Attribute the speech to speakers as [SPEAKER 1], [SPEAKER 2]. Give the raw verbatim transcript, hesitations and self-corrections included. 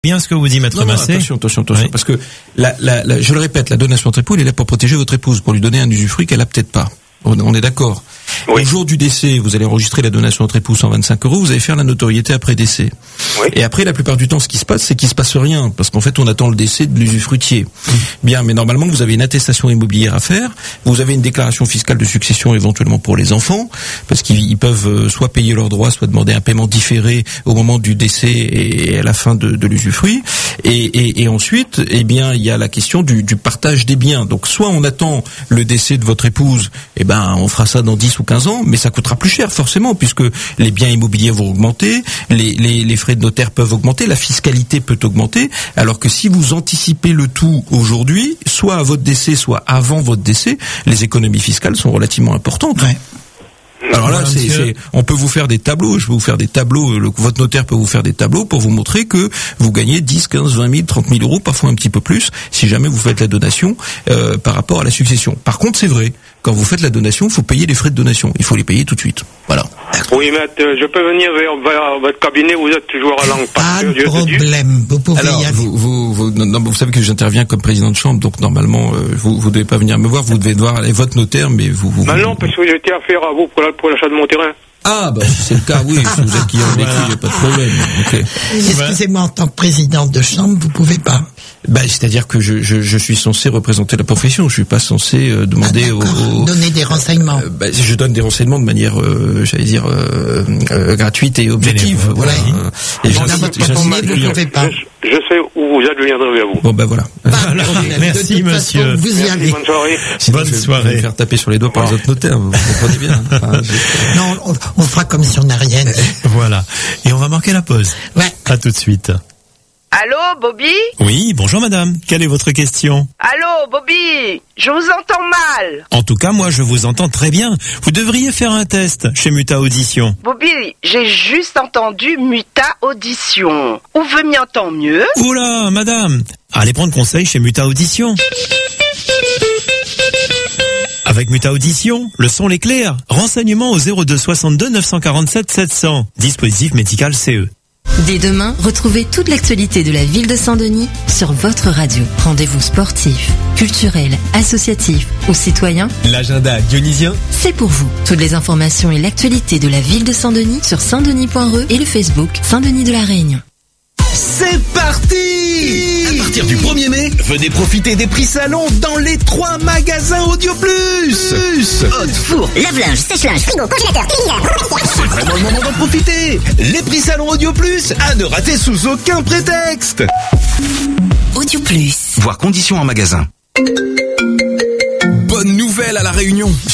[SPEAKER 1] Bien ce que vous dit Maître
[SPEAKER 2] non, non,
[SPEAKER 1] Massé.
[SPEAKER 2] attention, attention, attention,
[SPEAKER 1] Oui.
[SPEAKER 2] parce que la, la, la, je le répète, la donation entre époux, elle est là pour protéger votre épouse, pour lui donner un usufruit qu'elle a peut-être pas. On, on est d'accord.
[SPEAKER 3] Oui.
[SPEAKER 2] Au jour du décès, vous allez enregistrer la donation entre époux cent vingt-cinq euros, vous allez faire la notoriété après décès.
[SPEAKER 3] Oui.
[SPEAKER 2] Et après, la plupart du temps, ce qui se passe, c'est qu'il se passe rien, parce qu'en fait, on attend le décès de l'usufruitier. Mmh. Bien, mais normalement, vous avez une attestation immobilière à faire, vous avez une déclaration fiscale de succession éventuellement pour les enfants, parce qu'ils peuvent soit payer leurs droits, soit demander un paiement différé au moment du décès et à la fin de, de l'usufruit. Et, et, et ensuite, eh bien, il y a la question du, du partage des biens. Donc, soit on attend le décès de votre épouse, eh ben, on fera ça dans dix ou quinze ans, mais ça coûtera plus cher forcément, puisque les biens immobiliers vont augmenter, les, les, les frais de notaire peuvent augmenter, la fiscalité peut augmenter, alors que si vous anticipez le tout aujourd'hui, soit à votre décès, soit avant votre décès, les économies fiscales sont relativement importantes. Ouais. Alors là, c'est, c'est, on peut vous faire des tableaux, je peux vous faire des tableaux, le, votre notaire peut vous faire des tableaux pour vous montrer que vous gagnez dix, quinze, vingt mille, trente mille euros, parfois un petit peu plus, si jamais vous faites la donation euh, par rapport à la succession. Par contre, c'est vrai, quand vous faites la donation, il faut payer les frais de donation, il faut les payer tout de suite. Voilà.
[SPEAKER 3] Oui, maître, je peux venir vers, vers votre cabinet, vous êtes toujours à langue.
[SPEAKER 4] Pas de problème, vous pouvez
[SPEAKER 2] Alors,
[SPEAKER 4] y aller.
[SPEAKER 2] Vous, vous, vous, non, vous savez que j'interviens comme président de chambre, donc normalement, euh, vous vous devez pas venir me voir, vous devez voir aller votre notaire, mais vous... vous
[SPEAKER 3] bah
[SPEAKER 2] vous,
[SPEAKER 3] non, parce que j'étais à faire à vous pour, la, pour l'achat de mon terrain.
[SPEAKER 2] Ah, bah, si c'est le cas, oui, si vous êtes client de l'écrit, il n'y a pas de problème. Okay.
[SPEAKER 4] Excusez-moi, en tant que présidente de chambre, vous pouvez pas.
[SPEAKER 2] Bah, c'est-à-dire que je, je, je suis censé représenter la profession, je suis pas censé euh, demander
[SPEAKER 4] ah,
[SPEAKER 2] aux, aux...
[SPEAKER 4] donner des renseignements.
[SPEAKER 2] Euh, bah, je donne des renseignements de manière, euh, j'allais dire, euh, euh, gratuite et objective.
[SPEAKER 4] Bénévole,
[SPEAKER 2] voilà.
[SPEAKER 4] Ouais.
[SPEAKER 2] Euh, et
[SPEAKER 4] j'incite, j'incite les clients.
[SPEAKER 3] Je, je sais où vous êtes, je viendrai vers vous.
[SPEAKER 2] Bon, ben voilà.
[SPEAKER 4] voilà.
[SPEAKER 1] Merci, monsieur.
[SPEAKER 4] Façon, vous y
[SPEAKER 3] Merci,
[SPEAKER 4] allez.
[SPEAKER 3] bonne soirée.
[SPEAKER 2] Sinon,
[SPEAKER 1] bonne
[SPEAKER 2] je vais
[SPEAKER 1] soirée.
[SPEAKER 2] me faire taper sur les doigts par les autres notaires, vous comprenez bien. Enfin,
[SPEAKER 4] non, on, on fera comme si on n'a rien dit.
[SPEAKER 1] Voilà. Et on va marquer la pause.
[SPEAKER 4] Ouais.
[SPEAKER 1] À tout de suite.
[SPEAKER 5] Allô, Bobby?
[SPEAKER 1] Oui, bonjour madame. Quelle est votre question?
[SPEAKER 5] Allô, Bobby? Je vous entends mal.
[SPEAKER 1] En tout cas, moi, je vous entends très bien. Vous devriez faire un test chez Muta Audition.
[SPEAKER 5] Bobby, j'ai juste entendu Muta Audition. Où veut m'y entendre mieux?
[SPEAKER 1] Oula, madame. Allez prendre conseil chez Muta Audition. Avec Muta Audition, le son est clair. Renseignements au zéro deux soixante-deux neuf cent quarante-sept sept cents. Dispositif médical C E.
[SPEAKER 6] Dès demain, retrouvez toute l'actualité de la ville de Saint-Denis sur votre radio. Rendez-vous sportif, culturel, associatif ou citoyen.
[SPEAKER 7] L'agenda dionysien,
[SPEAKER 6] c'est pour vous. Toutes les informations et l'actualité de la ville de Saint-Denis sur saint denis point r e et le Facebook Saint-Denis de la Réunion.
[SPEAKER 7] c'est parti! À partir du premier mai, venez profiter des prix salons dans les trois magasins Audio Plus.
[SPEAKER 8] Haute, four, lave-linge, sèche-linge, frigo, congélateur, téléviseur.
[SPEAKER 7] C'est vraiment le moment d'en profiter. Les prix salons Audio Plus à ne rater sous aucun prétexte.
[SPEAKER 8] Audio Plus.
[SPEAKER 7] Voir conditions en magasin.
[SPEAKER 9] Bonne nouvelle à La Réunion.